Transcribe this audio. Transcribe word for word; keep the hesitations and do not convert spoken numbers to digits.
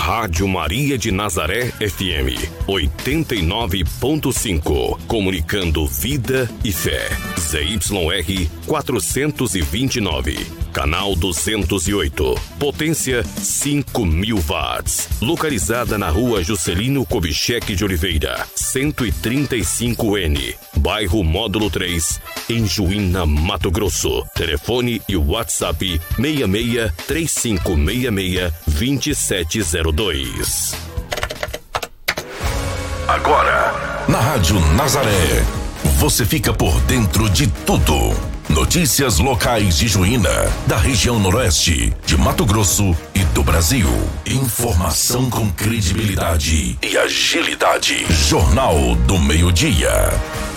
Rádio Maria de Nazaré F M, oitenta e nove ponto cinco. Comunicando vida e fé. Z Y R quatrocentos e vinte e nove. Canal duzentos e oito. Potência cinco mil watts. Localizada na rua Juscelino Kubitschek de Oliveira, cento e trinta e cinco N. Bairro Módulo três, em Juína, Mato Grosso. Telefone e WhatsApp seis seis três cinco seis seis dois sete zero dois. Agora, na Rádio Nazaré, você fica por dentro de tudo. Notícias locais de Juína, da região noroeste, de Mato Grosso e do Brasil. Informação com credibilidade e agilidade. Jornal do Meio-Dia.